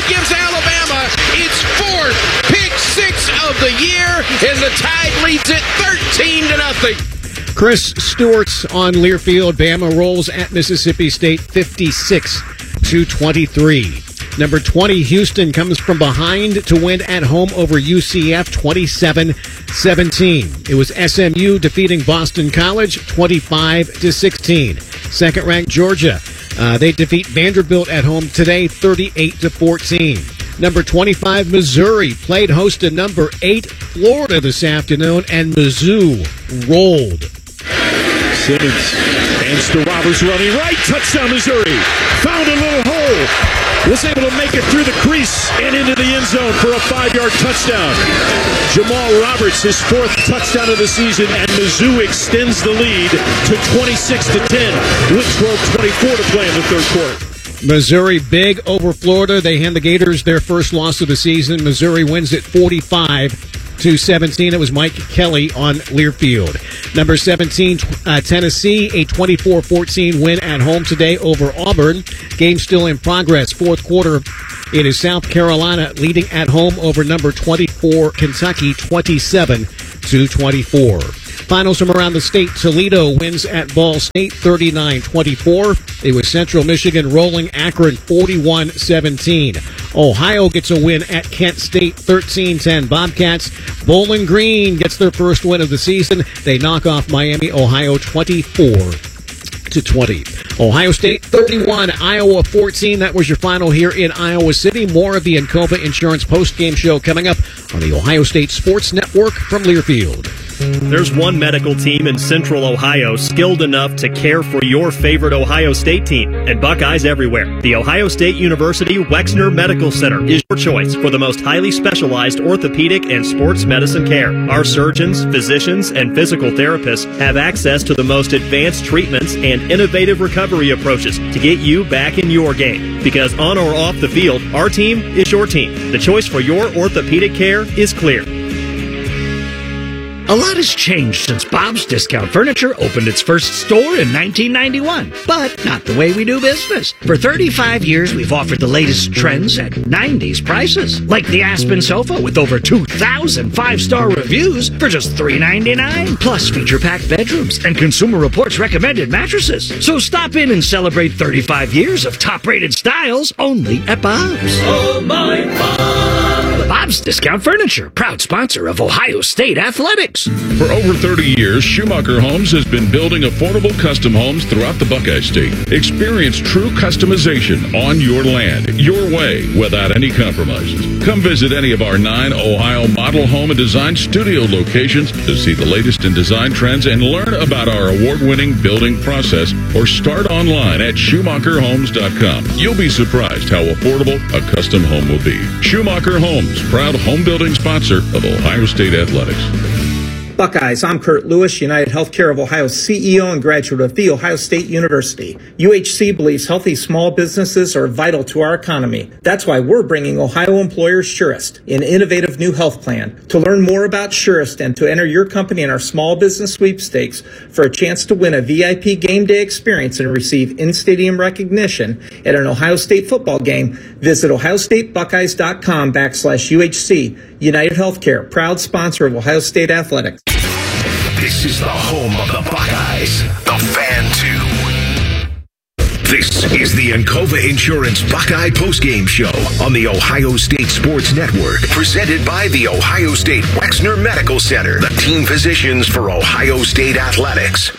gives Alabama its fourth pick six of the year, and the Tide leads it 13-0. Chris Stewart's on Learfield. Bama rolls at Mississippi State 56-23. Number 20, Houston comes from behind to win at home over UCF 27-17. It was SMU defeating Boston College 25-16. Second-ranked Georgia, they defeat Vanderbilt at home today 38-14. Number 25, Missouri played host to number 8, Florida this afternoon, and Mizzou rolled. Simmons hands to Roberts running right. Touchdown, Missouri. Found a little hole. Was able to make it through the crease and into the end zone for a 5-yard touchdown. Jamal Roberts, his fourth touchdown of the season, and Mizzou extends the lead to 26-10 with 12:24 to play in the third quarter. Missouri big over Florida. They hand the Gators their first loss of the season. Missouri wins it 45-17. It was Mike Kelly on Learfield. Number 17, Tennessee, a 24-14 win at home today over Auburn. Game still in progress. Fourth quarter, it is South Carolina leading at home over number 24, Kentucky, 27-24. Finals from around the state. Toledo wins at Ball State 39-24. It was Central Michigan rolling Akron 41-17. Ohio gets a win at Kent State 13-10. Bobcats, Bowling Green gets their first win of the season. They knock off Miami, Ohio 24-20. Ohio State 31, Iowa 14. That was your final here in Iowa City. More of the Encova Insurance postgame show coming up on the Ohio State Sports Network from Learfield. There's one medical team in Central Ohio skilled enough to care for your favorite Ohio State team, and Buckeyes everywhere. The Ohio State University Wexner Medical Center is your choice for the most highly specialized orthopedic and sports medicine care. Our surgeons, physicians, and physical therapists have access to the most advanced treatments and innovative recovery approaches to get you back in your game. Because on or off the field, our team is your team. The choice for your orthopedic care is clear. A lot has changed since Bob's Discount Furniture opened its first store in 1991, but not the way we do business. For 35 years, we've offered the latest trends at 90s prices, like the Aspen sofa with over 2,000 5-star reviews for just $3.99, plus feature-packed bedrooms and Consumer Reports recommended mattresses. So stop in and celebrate 35 years of top-rated styles only at Bob's. Oh, my Bob! Bob's Discount Furniture, proud sponsor of Ohio State Athletics. For over 30 years, Schumacher Homes has been building affordable custom homes throughout the Buckeye State. Experience true customization on your land, your way, without any compromises. Come visit any of our 9 Ohio model home and design studio locations to see the latest in design trends and learn about our award-winning building process, or start online at SchumacherHomes.com. You'll be surprised how affordable a custom home will be. Schumacher Homes, proud home building sponsor of Ohio State Athletics. Buckeyes, I'm Kurt Lewis, United Healthcare of Ohio's CEO and graduate of The Ohio State University. UHC believes healthy small businesses are vital to our economy. That's why we're bringing Ohio employers Surest, an innovative new health plan. To learn more about Surest and to enter your company in our small business sweepstakes for a chance to win a VIP game day experience and receive in-stadium recognition at an Ohio State football game, visit ohiostatebuckeyes.com/UHC. United Healthcare, proud sponsor of Ohio State Athletics. This is the home of the Buckeyes, the Fan 2. This is the Encova Insurance Buckeye postgame show on the Ohio State Sports Network, presented by the Ohio State Wexner Medical Center, the team physicians for Ohio State Athletics.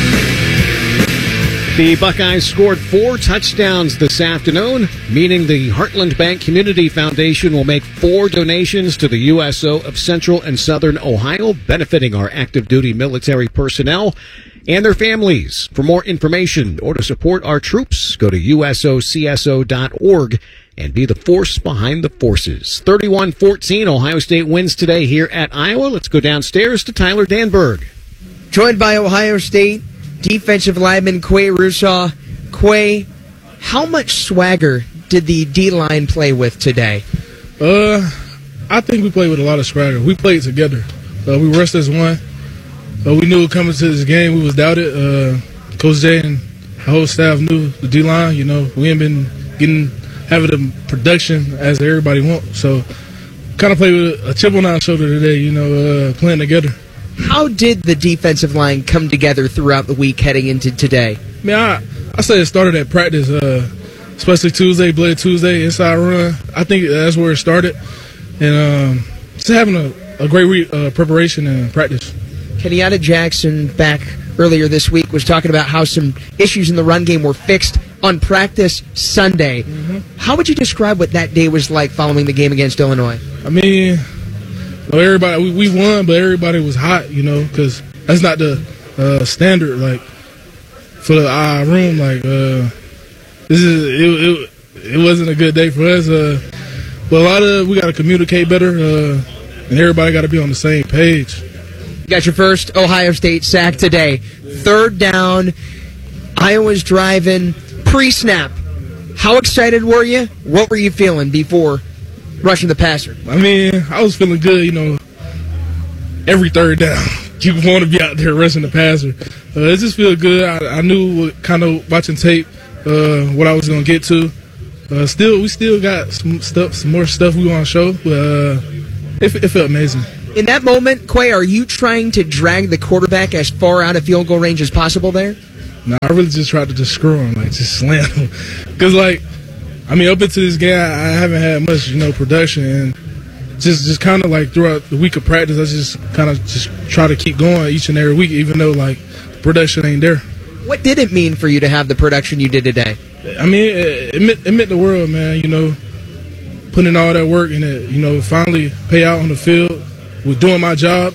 The Buckeyes scored 4 touchdowns this afternoon, meaning the Heartland Bank Community Foundation will make 4 donations to the USO of Central and Southern Ohio, benefiting our active duty military personnel and their families. For more information or to support our troops, go to usocso.org and be the force behind the forces. 31-14, Ohio State wins today here at Iowa. Let's go downstairs to Tyler Danberg. Joined by Ohio State defensive lineman Quay Russaw. Quay, how much swagger did the D-line play with today? I think we played with a lot of swagger. We played together. We rushed as one. We knew coming to this game we was doubted. Coach Jay and the whole staff knew the D-line. You know, we ain't been getting having the production as everybody wants. So kind of play with a chip on our shoulder today, playing together. How did the defensive line come together throughout the week heading into today? I say it started at practice, especially Tuesday, Blade Tuesday, inside run. I think that's where it started. And just having a great week preparation and practice. Kenyatta Jackson back earlier this week was talking about how some issues in the run game were fixed on practice Sunday. Mm-hmm. How would you describe what that day was like following the game against Illinois? I mean, everybody we won, but everybody was hot, because that's not the standard. Like for the room, it wasn't a good day for us. But we got to communicate better, and everybody got to be on the same page. You got your first Ohio State sack today. 3rd down. Iowa's driving pre-snap. How excited were you? What were you feeling before rushing the passer? I mean, I was feeling good, every 3rd down. You want to be out there rushing the passer. It just feels good. I knew kind of watching tape what I was going to get to. We still got some more stuff we want to show. It felt amazing. In that moment, Quay, are you trying to drag the quarterback as far out of field goal range as possible there? No, I really just tried to just screw him, just slam him. Because, up into this game, I haven't had much, production. And just kind of, throughout the week of practice, I just kind of just try to keep going each and every week, even though, the production ain't there. What did it mean for you to have the production you did today? I mean, it meant the world, man, putting in all that work and it, finally pay out on the field. Was doing my job.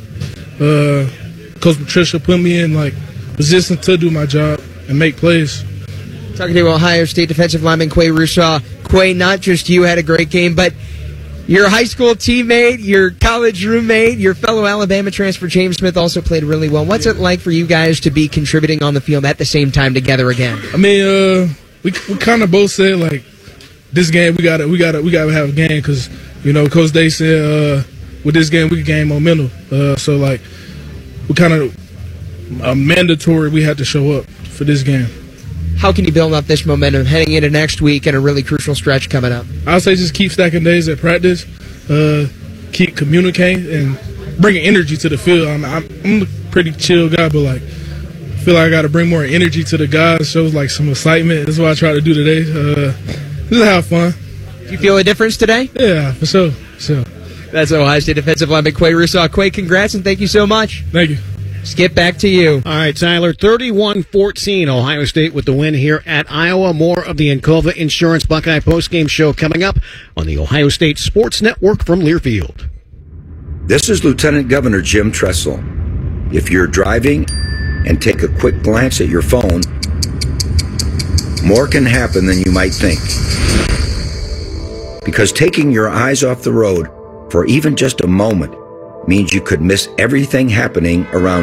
Coach Patricia put me in position to do my job and make plays. Talking to Ohio State defensive lineman Quay Russaw. Quay, not just you had a great game, but your high school teammate, your college roommate, your fellow Alabama transfer James Smith also played really well. What's it like for you guys to be contributing on the field at the same time together again? I mean, we kind of both said this game we gotta have a game because Coach Day said. With this game, we could gain momentum. So, we kind of mandatory we had to show up for this game. How can you build up this momentum heading into next week and a really crucial stretch coming up? I'll say just keep stacking days at practice, keep communicating, and bringing energy to the field. I'm a pretty chill guy, but, I feel like I got to bring more energy to the guys, shows, some excitement. That's what I try to do today. Just have fun. Do you feel a difference today? Yeah, for sure. That's Ohio State defensive lineman Quay Russaw. Quay, congrats and thank you so much. Thank you. Skip back to you. All right, Tyler, 31-14, Ohio State with the win here at Iowa. More of the Encova Insurance Buckeye postgame show coming up on the Ohio State Sports Network from Learfield. This is Lieutenant Governor Jim Tressel. If you're driving and take a quick glance at your phone, more can happen than you might think. Because taking your eyes off the road for even just a moment means you could miss everything happening around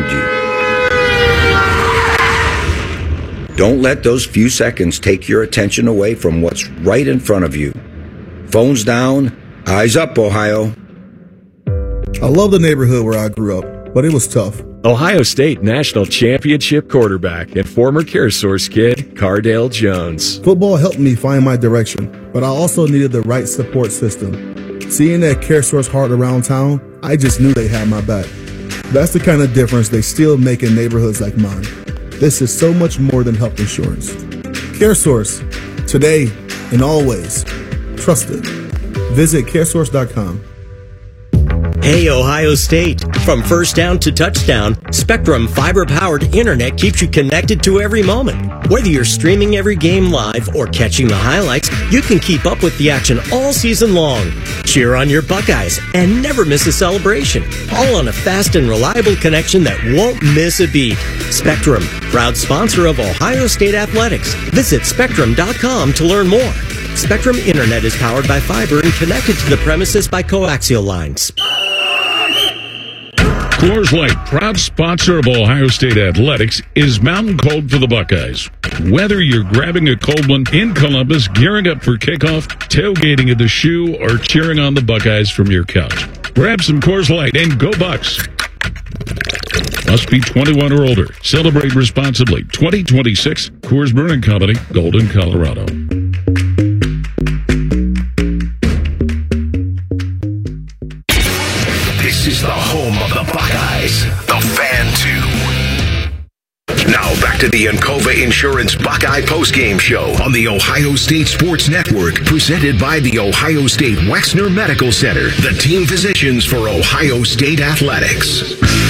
you. Don't let those few seconds take your attention away from what's right in front of you. Phones down, eyes up, Ohio. I love the neighborhood where I grew up, but it was tough. Ohio State National Championship quarterback and former CareSource kid, Cardale Jones. Football helped me find my direction, but I also needed the right support system. Seeing that CareSource heart around town, I just knew they had my back. That's the kind of difference they still make in neighborhoods like mine. This is so much more than health insurance. CareSource, today and always. Trusted. Visit caresource.com. Hey, Ohio State. From first down to touchdown, Spectrum fiber-powered internet keeps you connected to every moment. Whether you're streaming every game live or catching the highlights, you can keep up with the action all season long. Cheer on your Buckeyes and never miss a celebration. All on a fast and reliable connection that won't miss a beat. Spectrum, proud sponsor of Ohio State Athletics. Visit Spectrum.com to learn more. Spectrum Internet is powered by fiber and connected to the premises by coaxial lines. Coors Light, proud sponsor of Ohio State Athletics, is Mountain Cold for the Buckeyes. Whether you're grabbing a cold one in Columbus, gearing up for kickoff, tailgating at the Shoe, or cheering on the Buckeyes from your couch, grab some Coors Light and go Bucks. Must be 21 or older. Celebrate responsibly. 2026 Coors Brewing Company, Golden, Colorado. The Encova Insurance Buckeye Postgame Show on the Ohio State Sports Network, presented by the Ohio State Wexner Medical Center, the team physicians for Ohio State Athletics.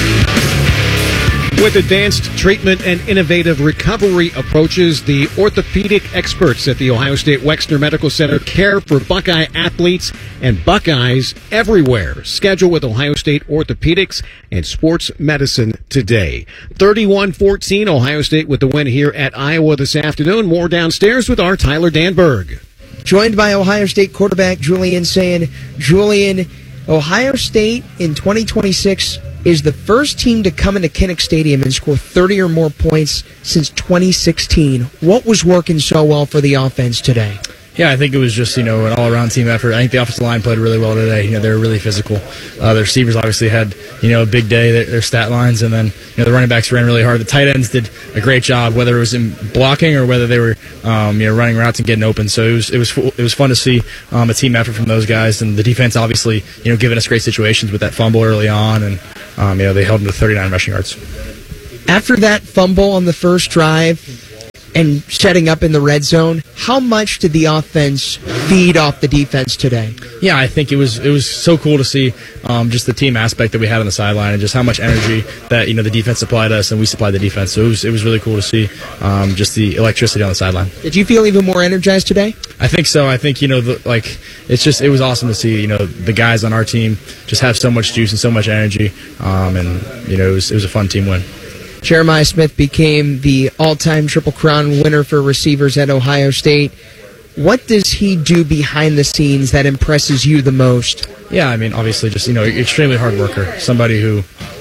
With advanced treatment and innovative recovery approaches, the orthopedic experts at the Ohio State Wexner Medical Center care for Buckeye athletes and Buckeyes everywhere. Schedule with Ohio State Orthopedics and Sports Medicine today. 31-14, Ohio State with the win here at Iowa this afternoon. More downstairs with our Tyler Danberg. Joined by Ohio State quarterback Julian saying, Julian, Ohio State in 2026 is the first team to come into Kinnick Stadium and score 30 or more points since 2016. What was working so well for the offense today? Yeah, I think it was just, an all-around team effort. I think the offensive line played really well today. They were really physical. The receivers obviously had, a big day, their stat lines, and then, the running backs ran really hard. The tight ends did a great job, whether it was in blocking or whether they were, running routes and getting open. So it was fun to see a team effort from those guys, and the defense obviously, giving us great situations with that fumble early on, and they held them to 39 rushing yards. After that fumble on the first drive and setting up in the red zone, how much did the offense feed off the defense today? Yeah, I think it was so cool to see just the team aspect that we had on the sideline and just how much energy that the defense supplied us and we supplied the defense. So it was really cool to see just the electricity on the sideline. Did you feel even more energized today? I think so. I think it was awesome to see the guys on our team just have so much juice and so much energy, and it was a fun team win. Jeremiah Smith became the all-time Triple Crown winner for receivers at Ohio State. What does he do behind the scenes that impresses you the most? Yeah, obviously just, extremely hard worker. Somebody who,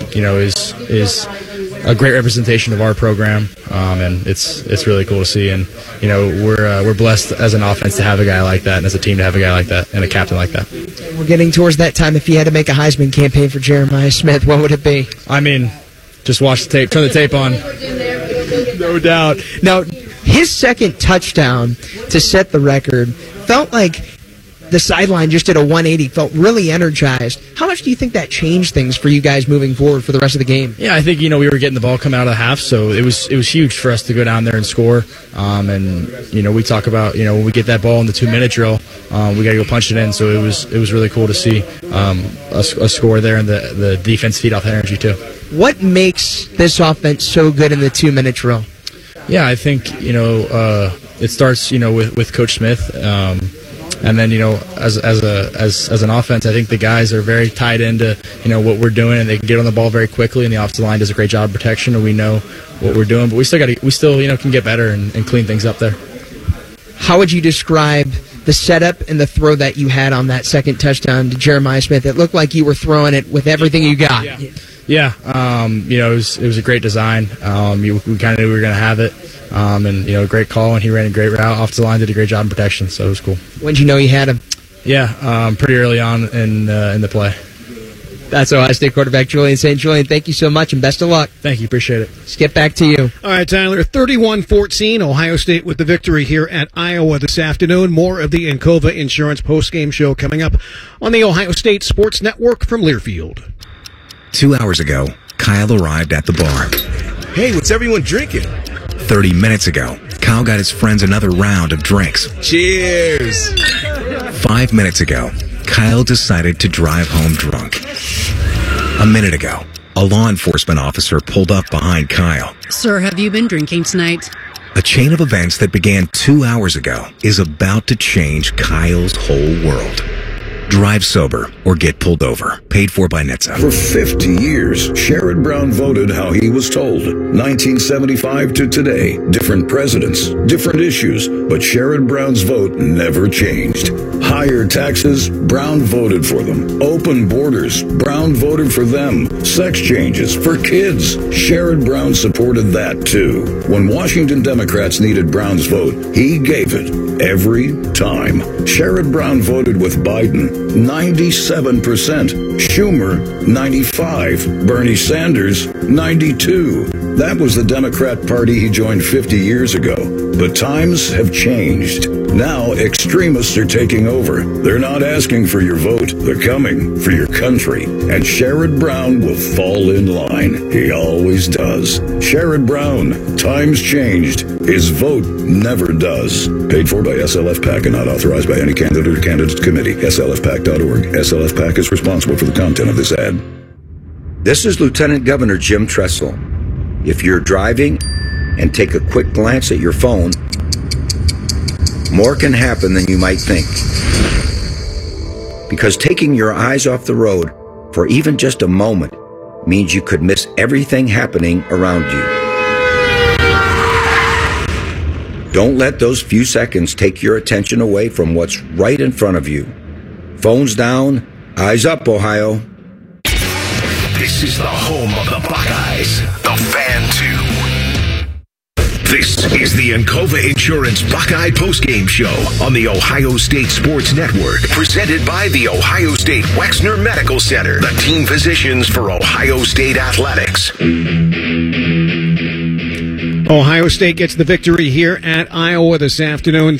is a great representation of our program, and it's really cool to see. And, we're blessed as an offense to have a guy like that, and as a team to have a guy like that, and a captain like that. We're getting towards that time. If you had to make a Heisman campaign for Jeremiah Smith, what would it be? Just watch the tape. Turn the tape on. No doubt. Now, his second touchdown to set the record felt like the sideline just did a 180, felt really energized. How much do you think that changed things for you guys moving forward for the rest of the game? Yeah, I think, we were getting the ball coming out of the half, so it was huge for us to go down there and score. And, we talk about, when we get that ball in the 2-minute drill, we got to go punch it in. So it was really cool to see a score there, and the defense feed off that energy too. What makes this offense so good in the 2-minute drill? Yeah, I think, it starts, with Coach Smith. And then, as an offense, I think the guys are very tied into, what we're doing, and they can get on the ball very quickly, and the offensive line does a great job of protection, and we know what we're doing, but we still can get better and clean things up there. How would you describe the setup and the throw that you had on that second touchdown to Jeremiah Smith? It looked like you were throwing it with everything you got. Yeah, it was a great design. We kind of knew we were going to have it, and great call, and he ran a great route off the line, did a great job in protection, so it was cool. When did you know you had him? Yeah, pretty early on in the play. That's Ohio State quarterback Julian St. Julian, thank you so much, and best of luck. Thank you, appreciate it. Let's get back to you. All right, Tyler, 31-14, Ohio State with the victory here at Iowa this afternoon. More of the Encova Insurance postgame show coming up on the Ohio State Sports Network from Learfield. 2 hours ago, Kyle arrived at the bar. Hey, what's everyone drinking? 30 minutes ago, Kyle got his friends another round of drinks. Cheers! 5 minutes ago, Kyle decided to drive home drunk. A minute ago, a law enforcement officer pulled up behind Kyle. Sir, have you been drinking tonight? A chain of events that began 2 hours ago is about to change Kyle's whole world. Drive sober or get pulled over. Paid for by NHTSA. For 50 years, Sherrod Brown voted how he was told. 1975 to today, different presidents, different issues, but Sherrod Brown's vote never changed. Higher taxes, Brown voted for them. Open borders, Brown voted for them. Sex changes for kids, Sherrod Brown supported that too. When Washington Democrats needed Brown's vote, he gave it every time. Sherrod Brown voted with Biden, 97%. Schumer, 95. Bernie Sanders, 92. That was the Democrat Party he joined 50 years ago. But times have changed. Now extremists are taking over. They're not asking for your vote. They're coming for your country. And Sherrod Brown will fall in line. He always does. Sherrod Brown. Times changed. His vote never does. Paid for by SLF PAC and not authorized by any candidate or candidates committee. SLFPAC.org. SLF PAC is responsible for the content of this ad. This is Lieutenant Governor Jim Tressel. If you're driving and take a quick glance at your phone, more can happen than you might think. Because taking your eyes off the road for even just a moment means you could miss everything happening around you. Don't let those few seconds take your attention away from what's right in front of you. Phones down, eyes up, Ohio. This is the home of the Buckeyes, the Fan 2. This is the Encova Insurance Buckeye Postgame Show on the Ohio State Sports Network, presented by the Ohio State Wexner Medical Center, the team physicians for Ohio State Athletics. Ohio State gets the victory here at Iowa this afternoon,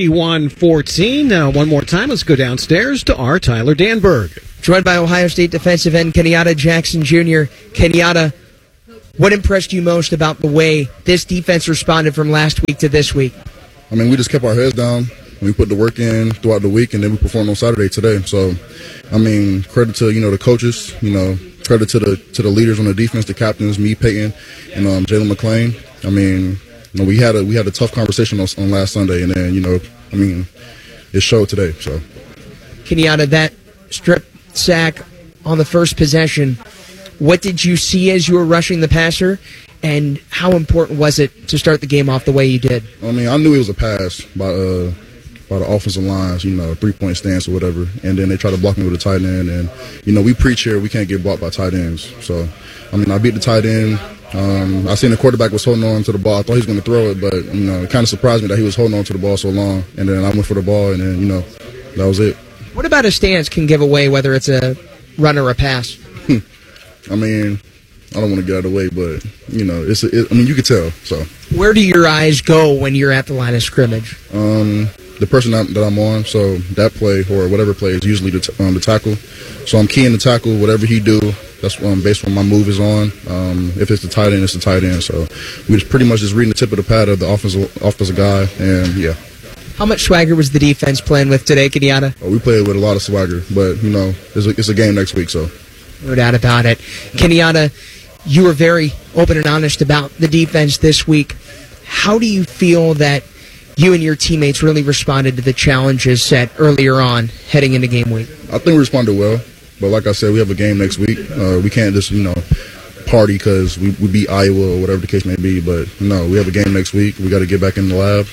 31-14. One more time, let's go downstairs to our Tyler Danberg. Joined by Ohio State defensive end Kenyatta Jackson Jr. Kenyatta, what impressed you most about the way this defense responded from last week to this week? I mean, we just kept our heads down. We put the work in throughout the week, and then we performed on Saturday today. So, I mean, credit to, the coaches, credit to the leaders on the defense, the captains, me, Peyton, and Jalen McClain. I mean, we had a tough conversation on last Sunday, and then, it showed today. So, Kenyatta, that strip sack on the first possession, what did you see as you were rushing the passer, and how important was it to start the game off the way you did? I mean, I knew it was a pass by the offensive lines, 3-point stance or whatever, and then they try to block me with a tight end, and, we preach here, we can't get blocked by tight ends. So, I mean, I beat the tight end. I seen the quarterback was holding on to the ball. I thought he was going to throw it, but, it kind of surprised me that he was holding on to the ball so long, and then I went for the ball, and then, that was it. What about a stance can give away whether it's a run or a pass? I mean, I don't want to get out of the way, but, you can tell. So, where do your eyes go when you're at the line of scrimmage? The person that I'm on, so that play or whatever play is usually the tackle. So I'm keying the tackle, whatever he do, that's based on my move is on. If it's the tight end, it's the tight end. So we just pretty much just reading the tip of the pad of the offensive guy, and yeah. How much swagger was the defense playing with today, Kenyatta? We played with a lot of swagger, but, it's a game next week, so. No doubt about it. Kenyatta, you were very open and honest about the defense this week. How do you feel that you and your teammates really responded to the challenges set earlier on heading into game week? I think we responded well, but like I said, we have a game next week. We can't just, party because we beat Iowa or whatever the case may be, but, no, we have a game next week. We got to get back in the lab,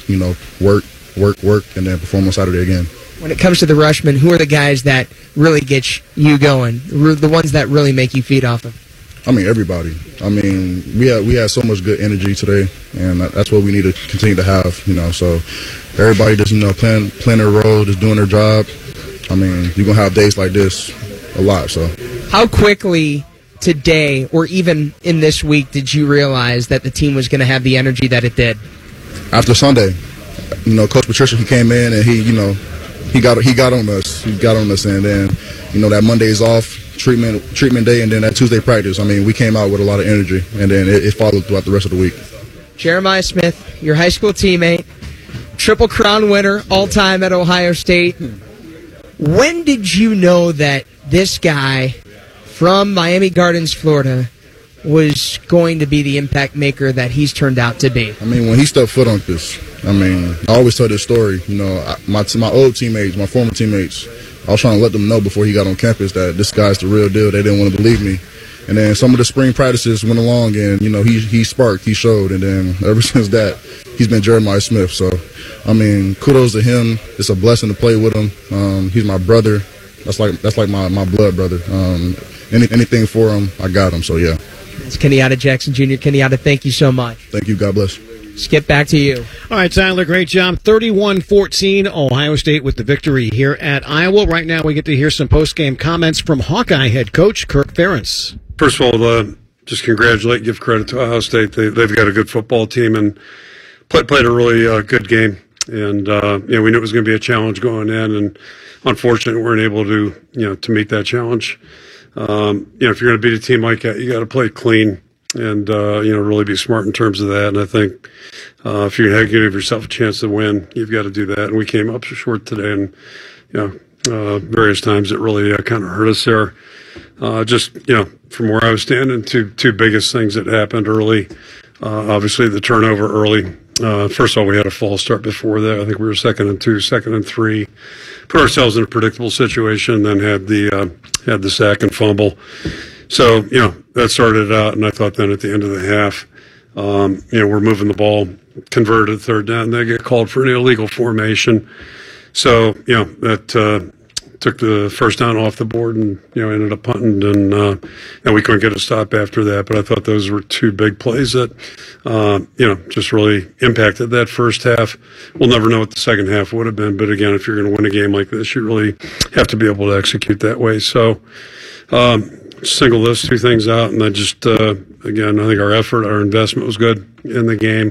work, and then perform on Saturday again. When it comes to the Rushmen, who are the guys that really get you going, the ones that really make you feed off of? I mean, everybody. I mean, we had so much good energy today, and that's what we need to continue to have, So everybody just, playing their role, just doing their job. I mean, you're going to have days like this a lot, so. How quickly today, or even in this week, did you realize that the team was going to have the energy that it did? After Sunday. Coach Patricia, he came in and he got on us. He got on us, and then, that Monday's off, treatment day, and then that Tuesday practice. I mean, we came out with a lot of energy, and then it followed throughout the rest of the week. Jeremiah Smith, your high school teammate, Triple Crown winner, all-time at Ohio State. When did you know that this guy from Miami Gardens, Florida, was going to be the impact maker that he's turned out to be? I mean, when he stepped foot on this, I always tell this story. My old teammates, my former teammates, I was trying to let them know before he got on campus that this guy's the real deal. They didn't want to believe me. And then some of the spring practices went along, and, he sparked, he showed. And then ever since that, he's been Jeremiah Smith. So, kudos to him. It's a blessing to play with him. He's my brother. That's like my blood brother. Anything for him, I got him. So, yeah. It's Kenyatta Jackson Jr. Kenyatta, thank you so much. Thank you. God bless. Skip, back to you. All right, Tyler, great job. 31-14, Ohio State with the victory here at Iowa. Right now, we get to hear some post-game comments from Hawkeye head coach Kirk Ferentz. First of all, just give credit to Ohio State. They've got a good football team, and played a really good game, and we knew it was going to be a challenge going in, and unfortunately, we weren't able to meet that challenge. If you're going to beat a team like that, you got to play clean and really be smart in terms of that. And I think if you're going to give yourself a chance to win, you've got to do that. And we came up short today, and various times it really kind of hurt us there. From where I was standing, two biggest things that happened early. Obviously, the turnover early. First of all, we had a false start before that. I think we were 2nd and 2, 2nd and 3. Put ourselves in a predictable situation, then had the sack and fumble. So, that started out, and I thought then at the end of the half, we're moving the ball, converted third down. They get called for an illegal formation. So, that took the first down off the board and, ended up punting, and we couldn't get a stop after that. But I thought those were two big plays that, just really impacted that first half. We'll never know what the second half would have been. But again, if you're going to win a game like this, you really have to be able to execute that way. So, single those two things out. And then just, again, I think our effort, our investment was good in the game.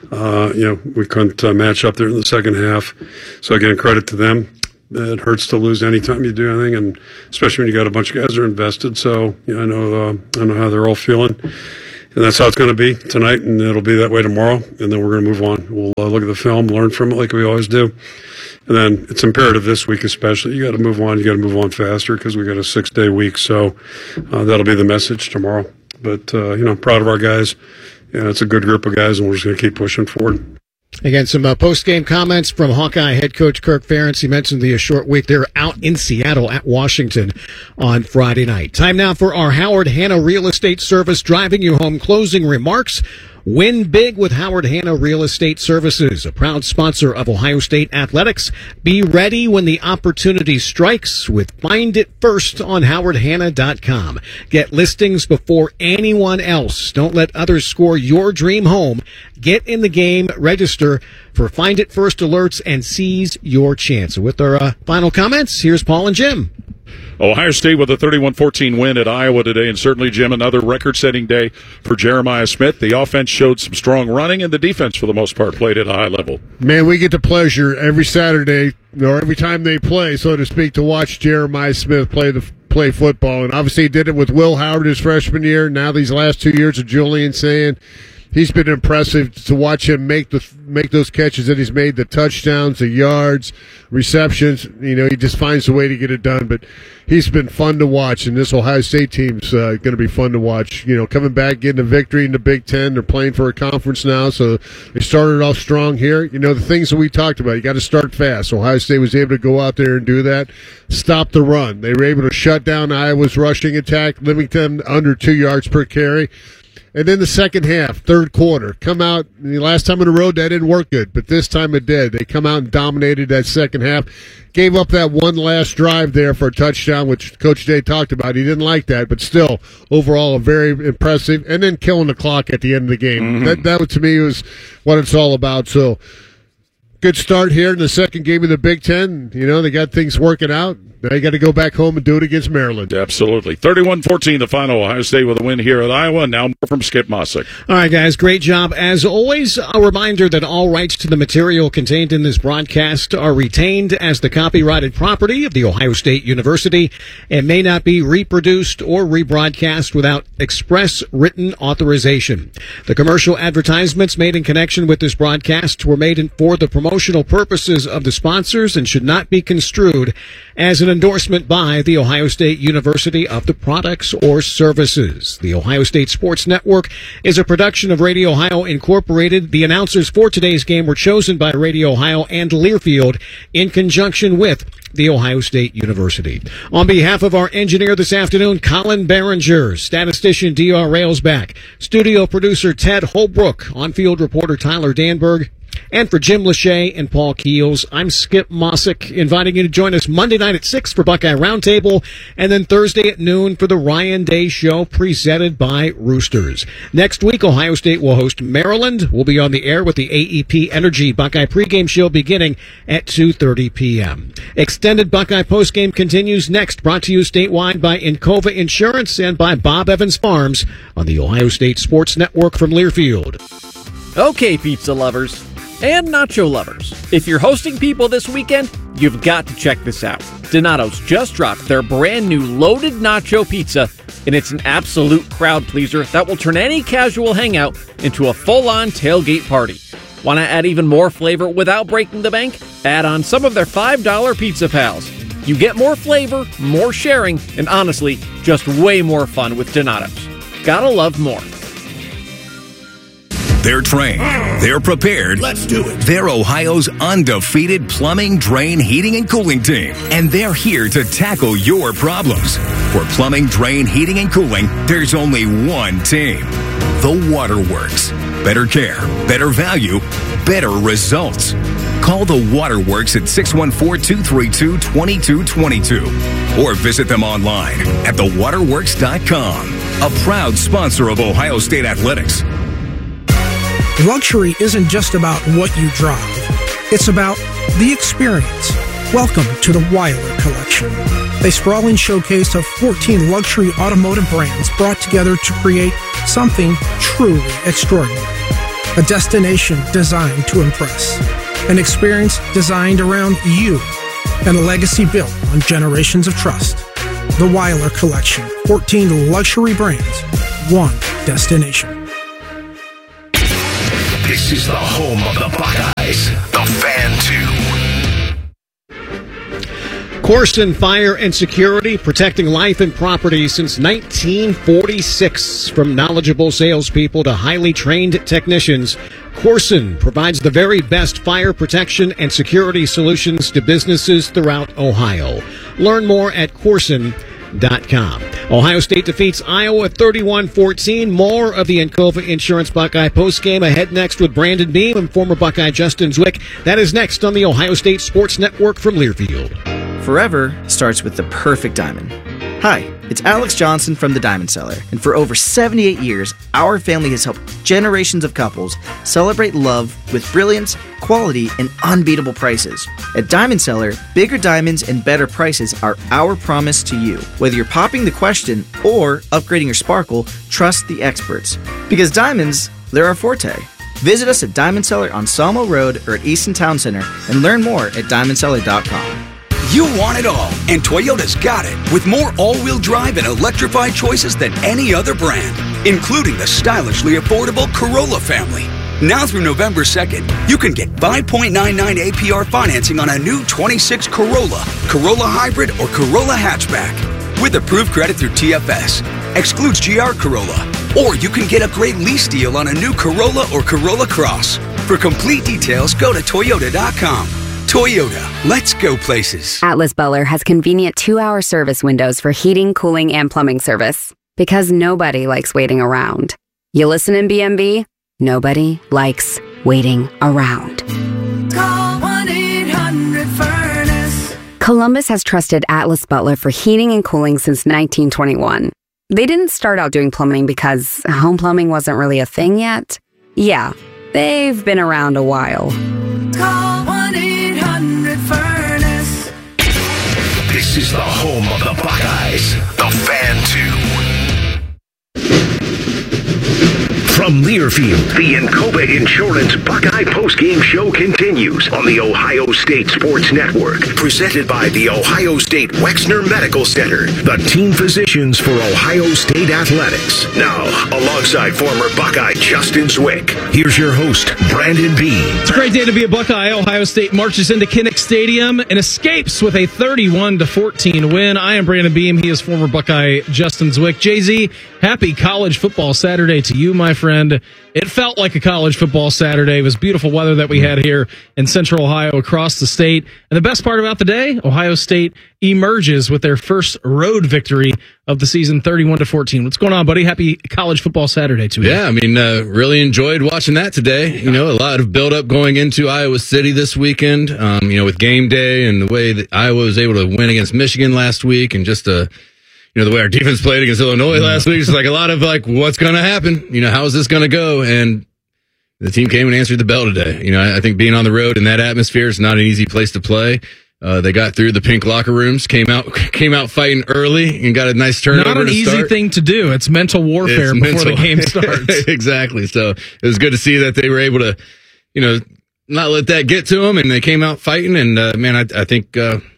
We couldn't match up there in the second half. So again, credit to them. It hurts to lose anytime you do anything, and especially when you got a bunch of guys that are invested. So I know how they're all feeling, and that's how it's going to be tonight, and it'll be that way tomorrow. And then we're going to move on. We'll look at the film, learn from it like we always do, and then it's imperative this week especially. You got to move on. You got to move on faster because we got a 6-day week. So that'll be the message tomorrow. But proud of our guys. It's a good group of guys, and we're just going to keep pushing forward. Again, some post-game comments from Hawkeye head coach Kirk Ferentz. He mentioned the short week. They're out in Seattle at Washington on Friday night. Time now for our Howard Hanna Real Estate Service driving you home closing remarks. Win big with Howard Hanna Real Estate Services, a proud sponsor of Ohio State Athletics. Be ready when the opportunity strikes with Find It First on howardhanna.com. Get listings before anyone else. Don't let others score your dream home. Get in the game, register for Find It First alerts, and seize your chance. With our final comments, here's Paul and Jim. Ohio State with a 31-14 win at Iowa today, and certainly, Jim, another record-setting day for Jeremiah Smith. The offense showed some strong running, and the defense, for the most part, played at a high level. Man, we get the pleasure every Saturday, or every time they play, so to speak, to watch Jeremiah Smith play football. And obviously he did it with Will Howard his freshman year. Now these last 2 years of Julian Sand. He's been impressive to watch him make those catches that he's made, the touchdowns, the yards, receptions. He just finds a way to get it done. But he's been fun to watch, and this Ohio State team's going to be fun to watch. Coming back, getting a victory in the Big Ten. They're playing for a conference now, so they started off strong here. The things that we talked about, you got to start fast. Ohio State was able to go out there and do that, stop the run. They were able to shut down Iowa's rushing attack, limiting them under 2 yards per carry. And then the second half, third quarter, come out. The last time on the road, that didn't work good, but this time it did. They come out and dominated that second half. Gave up that one last drive there for a touchdown, which Coach Day talked about. He didn't like that, but still, overall, a very impressive. And then killing the clock at the end of the game. Mm-hmm. That to me, was what it's all about. So, good start here in the second game of the Big Ten. They got things working out. Now you got to go back home and do it against Maryland. Absolutely. 31-14, the final. Ohio State with a win here at Iowa. Now more from Skip Mossick. All right, guys. Great job. As always, a reminder that all rights to the material contained in this broadcast are retained as the copyrighted property of The Ohio State University and may not be reproduced or rebroadcast without express written authorization. The commercial advertisements made in connection with this broadcast were made for the promotional purposes of the sponsors and should not be construed as an endorsement by The Ohio State University of the products or services. The Ohio State Sports Network is a production of Radio Ohio Incorporated. The announcers for today's game were chosen by Radio Ohio and Learfield in conjunction with The Ohio State University. On behalf of our engineer this afternoon, Colin Behringer, statistician D.R. Railsback, studio producer Ted Holbrook, on-field reporter Tyler Danberg, and for Jim Lachey and Paul Keels, I'm Skip Mossick, inviting you to join us Monday night at 6 for Buckeye Roundtable, and then Thursday at noon for the Ryan Day Show, presented by Roosters. Next week, Ohio State will host Maryland. We'll be on the air with the AEP Energy Buckeye pregame show beginning at 2:30 p.m. Extended Buckeye postgame continues next, brought to you statewide by Encova Insurance and by Bob Evans Farms on the Ohio State Sports Network from Learfield. Okay, pizza lovers and nacho lovers, if you're hosting people this weekend, you've got to check this out. Donato's just dropped their brand new loaded nacho pizza, and it's an absolute crowd pleaser that will turn any casual hangout into a full-on tailgate party. Want to add even more flavor without breaking the bank? Add on some of their $5 Pizza Pals. You get more flavor, more sharing, and honestly, just way more fun with Donato's. Gotta love more. They're trained. They're prepared. Let's do it. They're Ohio's undefeated plumbing, drain, heating, and cooling team. And they're here to tackle your problems. For plumbing, drain, heating, and cooling, there's only one team. The Waterworks. Better care, better value, better results. Call the Waterworks at 614-232-2222 or visit them online at thewaterworks.com. A proud sponsor of Ohio State Athletics. Luxury isn't just about what you drive. It's about the experience. Welcome to the Weiler Collection, a sprawling showcase of 14 luxury automotive brands brought together to create something truly extraordinary. A destination designed to impress. An experience designed around you. And a legacy built on generations of trust. The Weiler Collection, 14 luxury brands, one destination. This is the home of the Buckeyes, the Fan 2. Corson Fire and Security, protecting life and property since 1946. From knowledgeable salespeople to highly trained technicians, Corson provides the very best fire protection and security solutions to businesses throughout Ohio. Learn more at Corson.com. Ohio State defeats Iowa 31-14. More of the Encova Insurance Buckeye postgame ahead next with Brandon Beam and former Buckeye Justin Zwick. That is next on the Ohio State Sports Network from Learfield. Forever starts with the perfect diamond. Hi, it's Alex Johnson from the Diamond Cellar, and for over 78 years, our family has helped generations of couples celebrate love with brilliance, quality, and unbeatable prices. At Diamond Cellar, bigger diamonds and better prices are our promise to you. Whether you're popping the question or upgrading your sparkle, trust the experts. Because diamonds, they're our forte. Visit us at Diamond Cellar on Sawmill Road or at Easton Town Center and learn more at diamondcellar.com. You want it all, and Toyota's got it, with more all-wheel drive and electrified choices than any other brand, including the stylishly affordable Corolla family. Now through November 2nd, you can get 5.99 APR financing on a new 26 Corolla, Corolla Hybrid, or Corolla Hatchback. With approved credit through TFS. Excludes GR Corolla. Or you can get a great lease deal on a new Corolla or Corolla Cross. For complete details, go to Toyota.com. Toyota, let's go places. Atlas Butler has convenient 2-hour service windows for heating, cooling, and plumbing service. Because nobody likes waiting around. You listen in BMB? Nobody likes waiting around. Call 1-800-FURNACE. Columbus has trusted Atlas Butler for heating and cooling since 1921. They didn't start out doing plumbing because home plumbing wasn't really a thing yet. Yeah, they've been around a while. Call 1-800-FURNACE. This is the home of the Buckeyes, the Fan 2. From Learfield, the Encova Insurance Buckeye postgame show continues on the Ohio State Sports Network. Presented by the Ohio State Wexner Medical Center, the team physicians for Ohio State Athletics. Now, alongside former Buckeye Justin Zwick, here's your host, Brandon Beam. It's a great day to be a Buckeye. Ohio State marches into Kinnick Stadium and escapes with a 31-14 win. I am Brandon Beam. He is former Buckeye Justin Zwick. Jay-Z, happy college football Saturday to you, my friend. It felt like a college football Saturday. It was beautiful weather that we had here in Central Ohio across the state. And the best part about the day, Ohio State emerges with their first road victory of the season, 31-14. What's going on, buddy? Happy college football Saturday to you. Yeah, I mean, really enjoyed watching that today. You know, a lot of build-up going into Iowa City this weekend, with game day and the way that Iowa was able to win against Michigan last week and just the way our defense played against Illinois last week, it's like a lot of what's going to happen? How is this going to go? And the team came and answered the bell today. I think being on the road in that atmosphere is not an easy place to play. They got through the pink locker rooms, came out fighting early, and got a nice turnover. Not an easy thing to do. It's mental warfare before the game starts. Exactly. So it was good to see that they were able to, not let that get to them, and they came out fighting. And man, I think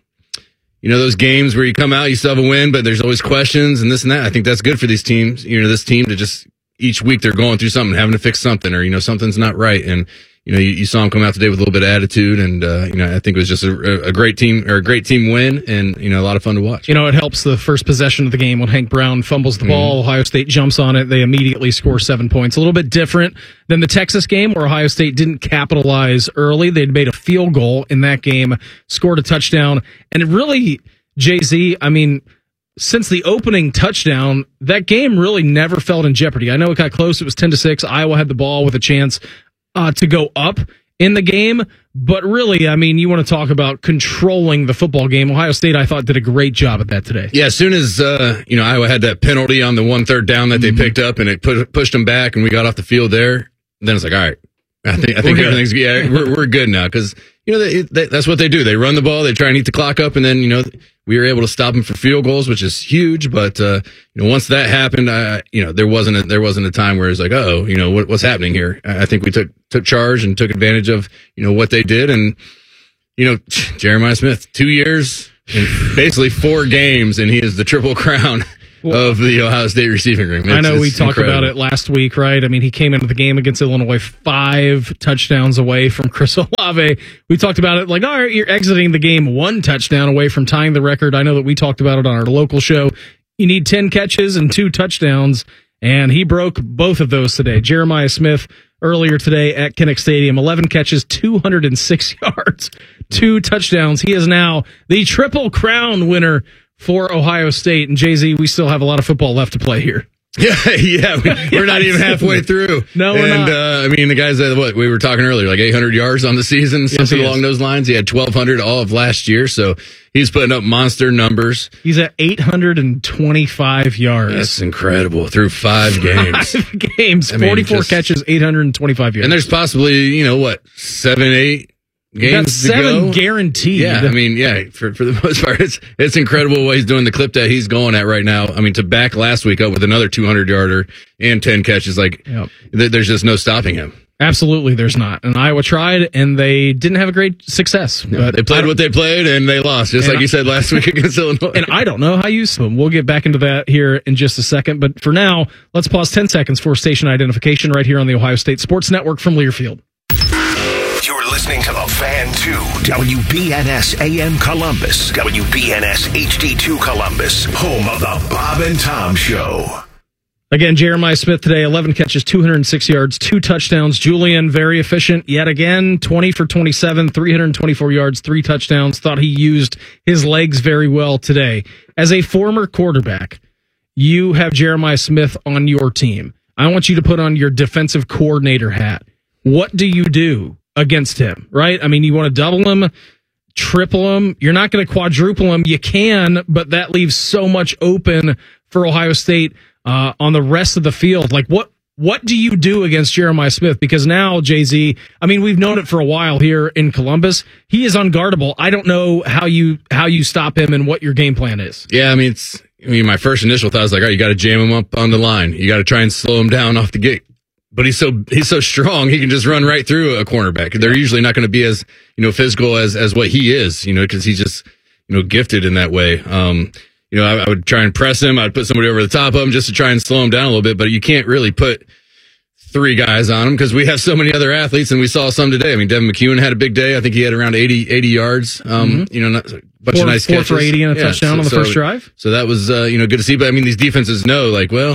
those games where you come out, you still have a win, but there's always questions and this and that. I think that's good for these teams. This team to just each week they're going through something, having to fix something, or something's not right, and. You saw them come out today with a little bit of attitude, and I think it was just a great team win, and a lot of fun to watch. It helps the first possession of the game when Hank Brown fumbles the ball. Ohio State jumps on it. They immediately score 7 points. A little bit different than the Texas game, where Ohio State didn't capitalize early. They'd made a field goal in that game, scored a touchdown, and it really, Jay-Z, since the opening touchdown, that game really never felt in jeopardy. I know it got close. It was 10-6. Iowa had the ball with a chance to go up in the game, but really, you want to talk about controlling the football game. Ohio State, I thought, did a great job at that today. Yeah, as soon as Iowa had that penalty on the 1/3 down that they picked up, and it pushed them back, and we got off the field there, then it's like, all right, I think everything's we're good now, because that's what they do. They run the ball, they try and eat the clock up, and then we were able to stop them for field goals, which is huge. But once that happened, there wasn't a time where it's like, what's happening here? I think we took charge and took advantage of what they did, and Jeremiah Smith, 2 years and basically 4 games, and he is the Triple Crown of the Ohio State receiving room. I know we talked about it last week, right? He came into the game against Illinois 5 touchdowns away from Chris Olave. We talked about it like, all right, you're exiting the game 1 touchdown away from tying the record. I know that we talked about it on our local show. You need 10 catches and 2 touchdowns, and he broke both of those today. Jeremiah Smith earlier today at Kinnick Stadium, 11 catches, 206 yards, 2 touchdowns. He is now the Triple Crown winner for Ohio State. And Jay-Z, we still have a lot of football left to play here. Yeah, we're not even halfway through. No, we're not. The guys that we were talking earlier, like 800 yards on the season, something along those lines. He had 1,200 all of last year, so he's putting up monster numbers. He's at 825 yards. That's incredible through 5 games. 5 games, 44 catches, 825 yards. And there's possibly 7, 8 games to go. 7 guaranteed. Yeah, for the most part, it's incredible what he's doing. The clip that he's going at right now. To back last week up with another 200-yarder and 10 catches, there's just no stopping him. Absolutely, there's not. And Iowa tried, and they didn't have a great success. No, but they played what they played, and they lost, just like you said last week against Illinois. And I don't know how useful. We'll get back into that here in just a second. But for now, let's pause 10 seconds for station identification right here on the Ohio State Sports Network from Learfield. You're listening to The Fan 2, WBNS AM Columbus, WBNS HD2 Columbus, home of the Bob and Tom Show. Again, Jeremiah Smith today, 11 catches, 206 yards, 2 touchdowns. Julian, very efficient yet again, 20 for 27, 324 yards, 3 touchdowns. Thought he used his legs very well today. As a former quarterback, you have Jeremiah Smith on your team. I want you to put on your defensive coordinator hat. What do you do against him, right? You want to double him, triple him. You're not going to quadruple him. You can, but that leaves so much open for Ohio State on the rest of the field. What do you do against Jeremiah Smith? Because now, Jay-Z, we've known it for a while here in Columbus. He is unguardable. I don't know how you stop him and what your game plan is. Yeah, my first initial thought was like, all right, you got to jam him up on the line. You got to try and slow him down off the gate. But he's so strong, he can just run right through a cornerback. They're usually not going to be as physical as what he is, because he's just gifted in that way. I would try and press him. I'd put somebody over the top of him just to try and slow him down a little bit. But you can't really put 3 guys on him because we have so many other athletes, and we saw some today. Devin McEwen had a big day. I think he had around 80 yards. Not a bunch of nice catches. 4 for 80 and a touchdown on the first drive. So that was good to see. But these defenses know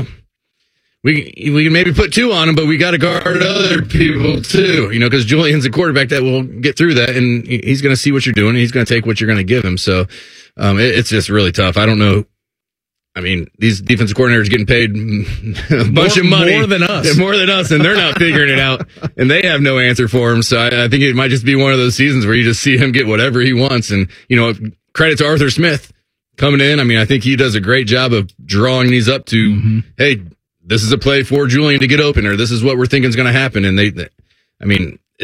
we can maybe put 2 on him, but we got to guard other people too, because Julian's a quarterback that will get through that, and he's going to see what you're doing, and he's going to take what you're going to give him. So it's just really tough. I don't know. These defensive coordinators getting paid a bunch of money. More than us. Yeah, more than us, and they're not figuring it out, and they have no answer for him. So I think it might just be one of those seasons where you just see him get whatever he wants. And, credit to Arthur Smith coming in. I think he does a great job of drawing these up to, hey, this is a play for Julian to get open, or this is what we're thinking is going to happen. And it's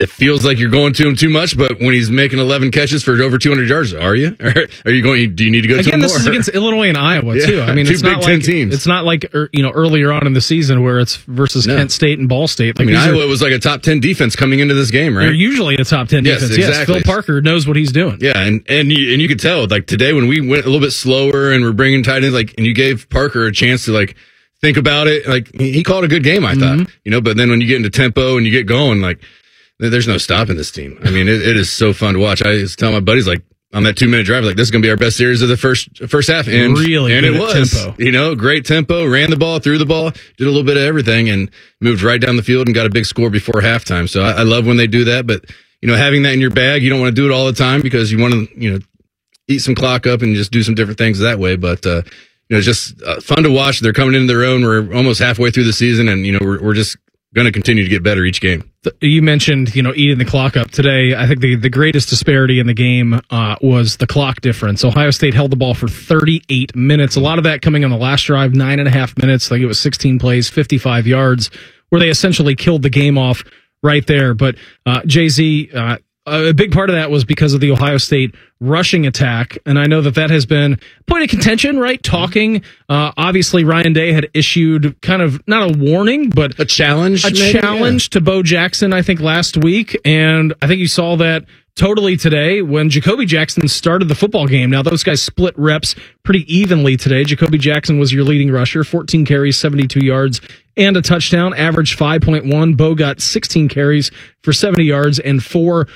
it feels like you're going to him too much, but when he's making 11 catches for over 200 yards, are you? Or are you going? Do you need to go to him more? Again, this is against Illinois and Iowa too. I mean, two it's Big not Ten like teams. It's not like earlier on in the season where it's versus Kent State and Ball State. Like, Iowa was like a top 10 defense coming into this game, right? They're usually a top 10 defense. Yes, exactly. Yes, Phil Parker knows what he's doing. Yeah, and you could tell, like, today when we went a little bit slower and we're bringing tight ends, like, and you gave Parker a chance to, like, think about it, like, he called a good game, I thought, but then when you get into tempo and you get going, like, there's no stopping this team. I mean, it is so fun to watch. I was telling my buddies, like, on that 2-minute drive, like, this is going to be our best series of the first half. And it was, tempo. Great tempo, ran the ball, threw the ball, did a little bit of everything, and moved right down the field and got a big score before halftime. So I love when they do that, but, having that in your bag, you don't want to do it all the time because you want to, eat some clock up and just do some different things that way. But, it's just fun to watch. They're coming into their own. We're almost halfway through the season, and, we're just going to continue to get better each game. You mentioned, eating the clock up today. I think the greatest disparity in the game was the clock difference. Ohio State held the ball for 38 minutes. A lot of that coming on the last drive, 9.5 minutes. I think it was 16 plays, 55 yards, where they essentially killed the game off right there. But Jay-Z, a big part of that was because of the Ohio State rushing attack, and I know that has been a point of contention, right? Talking. Obviously, Ryan Day had issued kind of, not a warning, but a challenge to Bo Jackson, I think, last week, and I think you saw that totally today when Jacoby Jackson started the football game. Now, those guys split reps pretty evenly today. Jacoby Jackson was your leading rusher, 14 carries, 72 yards, and a touchdown, averaged 5.1. Bo got 16 carries for 70 yards and 4